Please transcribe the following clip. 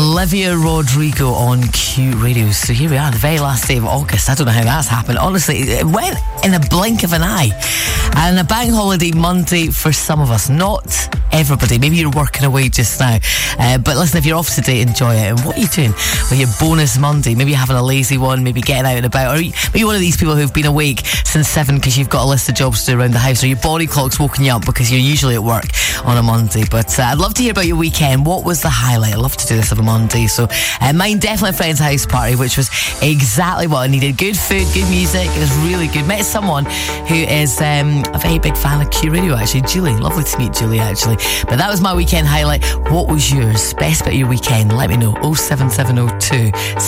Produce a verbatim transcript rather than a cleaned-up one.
Olivia Rodrigo on Q Radio. So here we are, the very last day of August. I don't know how that's happened. Honestly, it went in the blink of an eye. And a bank holiday Monday for some of us. Not everybody. Maybe you're working away just now. Uh, but listen, if you're off today, enjoy it. And what are you doing with your bonus Monday? Maybe you're having a lazy one, maybe getting out and about. Or maybe one of these people who've been awake since seven because you've got a list of jobs to do around the house, or your body clock's woken you up because you're usually at work on a Monday. But uh, I'd love to hear about your weekend. What was the highlight? I'd love to do this on a Monday. So uh, mine, definitely a friend's house party, which was exactly what I needed. Good food, good music. It was really good. Met someone who is um, a very big fan of Q Radio, actually. Julie. Lovely to meet Julie, actually. But that was my weekend highlight. What was yours? Best bit of your weekend? Let me know. oh seven seven oh two